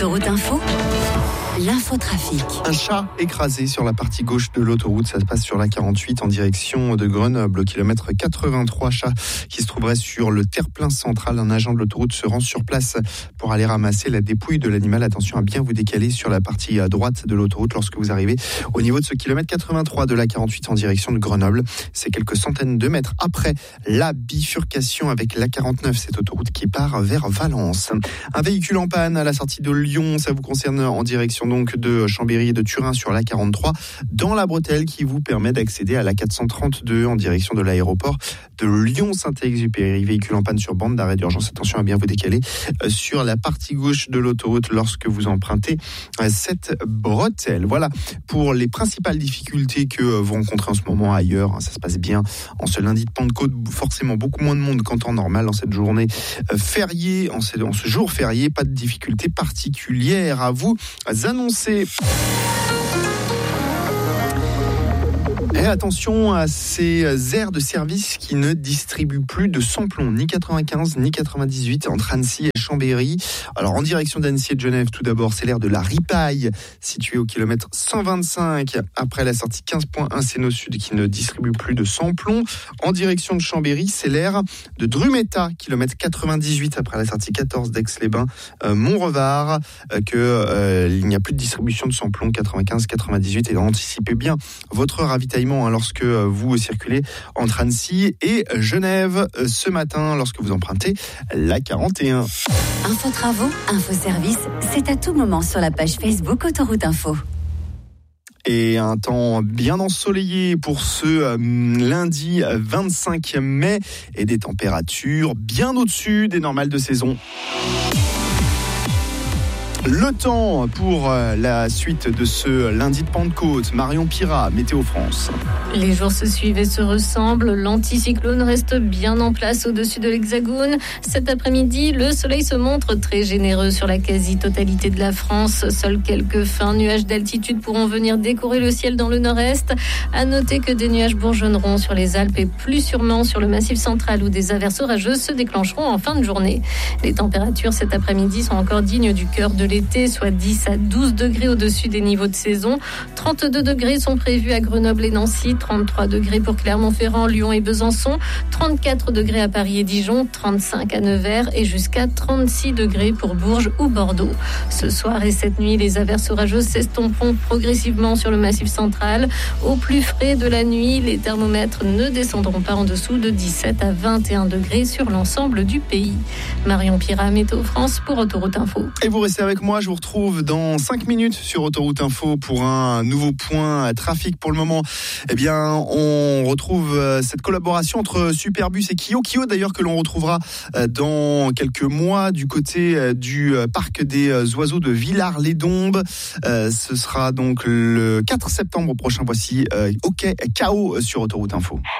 Autoroute Info, l'infotrafic. Un chat écrasé sur la partie gauche de l'autoroute, ça se passe sur la 48 en direction de Grenoble, au kilomètre 83. Chat qui se trouverait sur le terre-plein central. Un agent de l'autoroute se rend sur place pour aller ramasser la dépouille de l'animal. Attention à bien vous décaler sur la partie droite de l'autoroute lorsque vous arrivez au niveau de ce kilomètre 83 de la 48 en direction de Grenoble. C'est quelques centaines de mètres après la bifurcation avec la 49, cette autoroute qui part vers Valence. Un véhicule en panne à la sortie de Lyon, ça vous concerne en direction donc de Chambéry et de Turin sur la 43, dans la bretelle qui vous permet d'accéder à la 432 en direction de l'aéroport de Lyon-Saint-Exupéry. Véhicule en panne sur bande d'arrêt d'urgence. Attention à bien vous décaler sur la partie gauche de l'autoroute lorsque vous empruntez cette bretelle. Voilà pour les principales difficultés que vous rencontrez en ce moment ailleurs. Ça se passe bien en ce lundi de Pentecôte. Forcément beaucoup moins de monde qu'en temps normal en cette journée fériée, en ce jour férié. Pas de difficultés particulières à vous annoncer. Et attention à ces aires de service qui ne distribuent plus de samplon, ni 95 ni 98 entre Annecy et Chambéry. Alors en direction d'Annecy et de Genève, tout d'abord, c'est l'aire de la Ripaille, située au kilomètre 125 après la sortie 15.1 Séno Sud qui ne distribue plus de samplon. En direction de Chambéry, c'est l'aire de Drumeta, kilomètre 98 après la sortie 14 d'Aix-les-Bains, Montrevard, il n'y a plus de distribution de samplon 95-98 et anticipez bien votre ravitaillement lorsque vous circulez entre Annecy et Genève ce matin lorsque vous empruntez la 41. Info-travaux, info-service, c'est à tout moment sur la page Facebook Autoroute Info. Et un temps bien ensoleillé pour ce lundi 25 mai et des températures bien au-dessus des normales de saison. Le temps pour la suite de ce lundi de Pentecôte. Marion Pirat, Météo France. Les jours se suivent et se ressemblent. L'anticyclone reste bien en place au-dessus de l'Hexagone. Cet après-midi, le soleil se montre très généreux sur la quasi-totalité de la France. Seuls quelques fins nuages d'altitude pourront venir décorer le ciel dans le nord-est. À noter que des nuages bourgeonneront sur les Alpes et plus sûrement sur le Massif central où des averses orageuses se déclencheront en fin de journée. Les températures cet après-midi sont encore dignes du cœur de l'été, soit 10 à 12 degrés au-dessus des niveaux de saison. 32 degrés sont prévus à Grenoble et Nancy, 33 degrés pour Clermont-Ferrand, Lyon et Besançon, 34 degrés à Paris et Dijon, 35 à Nevers et jusqu'à 36 degrés pour Bourges ou Bordeaux. Ce soir et cette nuit, les averses orageuses s'estomperont progressivement sur le Massif central. Au plus frais de la nuit, les thermomètres ne descendront pas en dessous de 17 à 21 degrés sur l'ensemble du pays. Marion Pirat, Météo France pour Autoroute Info. Et vous restez avec moi, je vous retrouve dans 5 minutes sur Autoroute Info pour un nouveau point trafic. Pour le moment, eh bien, on retrouve cette collaboration entre Superbus et Kio. Kio d'ailleurs que l'on retrouvera dans quelques mois du côté du parc des oiseaux de Villars-les-Dombes. Ce sera donc le 4 septembre prochain. Voici OK KO sur Autoroute Info.